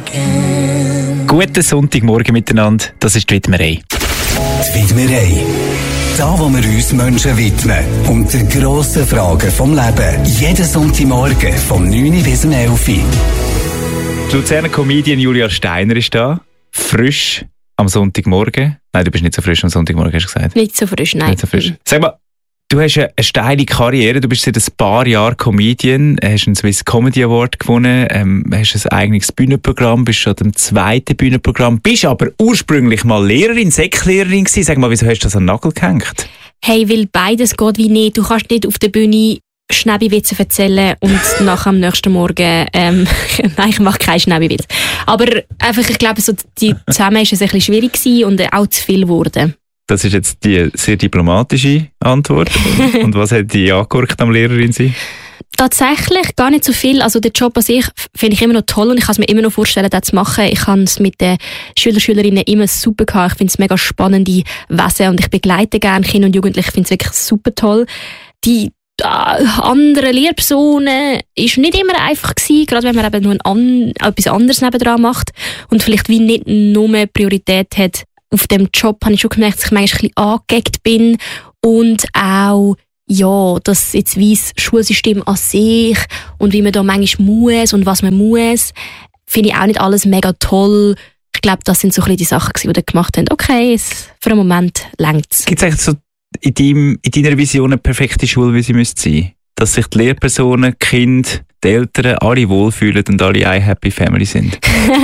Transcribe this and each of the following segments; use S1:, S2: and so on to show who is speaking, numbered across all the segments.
S1: Guten Sonntagmorgen miteinander, das ist die Widmerei.
S2: Die Widmerei. Da, wo wir uns Menschen widmen und die grossen Fragen vom Leben. Jeden Sonntagmorgen vom 9 bis 11 Uhr.
S1: Die Luzerner Comedian Julia Steiner ist da. Frisch am Sonntagmorgen. Nein, du bist nicht so frisch am Sonntagmorgen, hast du gesagt.
S3: Nicht so frisch, nein.
S1: Nicht so frisch. Sag mal, du hast eine steile Karriere. Du bist seit ein paar Jahren Comedian, hast einen Swiss Comedy Award gewonnen, hast ein eigenes Bühnenprogramm, bist schon am zweiten Bühnenprogramm, bist aber ursprünglich mal Lehrerin, Säcklehrerin gewesen. Sag mal, wieso hast du das an den Nagel gehängt?
S3: Hey, weil beides geht wie nicht. Du kannst nicht auf der Bühne Schnäbi-Witze erzählen und nach am nächsten Morgen, nein, ich mache keinen Schnäbi-Witz. Aber einfach, ich glaube, so die zusammen ist es ein bisschen schwierig gewesen und auch zu viel geworden.
S1: Das ist jetzt die sehr diplomatische Antwort. Und was hat dich angeguckt am Lehrerin sein?
S3: Tatsächlich gar nicht so viel. Also den Job an sich finde ich immer noch toll und ich kann es mir immer noch vorstellen, das zu machen. Ich habe es mit den Schülerinnen immer super gehabt. Ich finde es mega spannende Wesen und ich begleite gerne Kinder und Jugendliche. Ich finde es wirklich super toll. Die anderen Lehrpersonen ist nicht immer einfach gewesen, gerade wenn man eben nur etwas anderes nebendran macht und vielleicht wie nicht nur mehr Priorität hat. Auf dem Job habe ich schon gemerkt, dass ich manchmal ein bisschen angeeckt bin und auch, ja, das jetzt wie das Schulsystem an sich und wie man da manchmal muss und was man muss, finde ich auch nicht alles mega toll. Ich glaube, das sind so ein bisschen die Sachen, die da gemacht haben. Okay, für einen Moment längt's.
S1: Gibt es eigentlich so in deiner Vision eine perfekte Schule, wie sie müsste sein? Dass sich die Lehrpersonen, die Kinder, die Eltern alle wohlfühlen und alle eine Happy Family sind?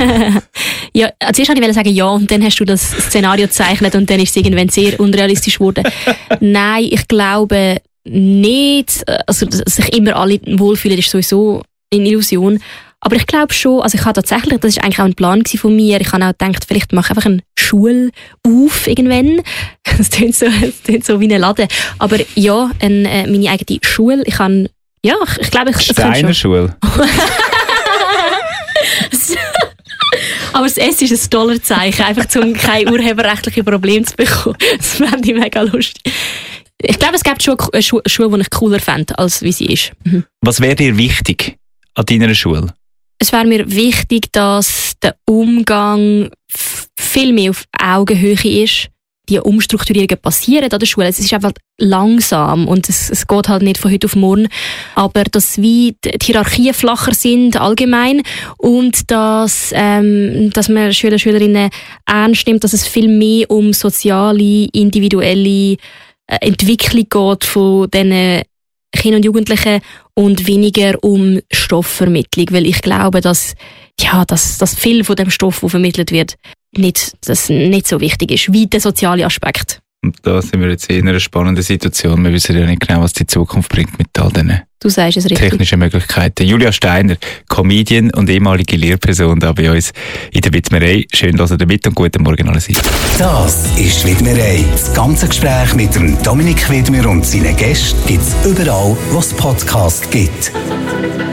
S3: Ja, zuerst wollte ich sagen ja und dann hast du das Szenario gezeichnet und dann ist es irgendwann sehr unrealistisch geworden. Nein, ich glaube nicht. Also, dass sich immer alle wohlfühlen, ist sowieso eine Illusion. Aber ich glaube schon, also ich habe tatsächlich, das ist eigentlich auch ein Plan von mir, ich habe auch gedacht, vielleicht mache ich einfach eine Schule auf irgendwann. Das klingt so wie ein Laden. Aber ja, meine eigene Schule, ich kann, ja, ich glaube, ich
S1: Steiner Schule.
S3: Aber das S ist ein Dollarzeichen, einfach um keine urheberrechtlichen Probleme zu bekommen. Das fände ich mega lustig. Ich glaube, es gibt schon eine Schule, die ich cooler fände, als wie sie ist. Mhm.
S1: Was wäre dir wichtig an deiner Schule?
S3: Es wäre mir wichtig, dass der Umgang viel mehr auf Augenhöhe ist. Die Umstrukturierungen passieren an der Schule. Es ist einfach langsam und es geht halt nicht von heute auf morgen. Aber dass wie die Hierarchien flacher sind allgemein und dass man Schüler, Schülerinnen ernst nimmt, dass es viel mehr um soziale, individuelle Entwicklung geht von diesen Kindern und Jugendlichen und weniger um Stoffvermittlung, weil ich glaube, dass viel von dem Stoff, der vermittelt wird, nicht so wichtig ist, wie der soziale Aspekt.
S1: Und da sind wir jetzt in einer spannenden Situation. Wir wissen ja nicht genau, was die Zukunft bringt mit all diesen technischen Möglichkeiten. Julia Steiner, Comedian und ehemalige Lehrperson da bei uns in der Widmerei. Schön, dass ihr da mit und guten Morgen allerseits.
S2: Das ist die Widmerei. Das ganze Gespräch mit dem Dominik Widmer und seinen Gästen gibt es überall, wo es Podcasts gibt.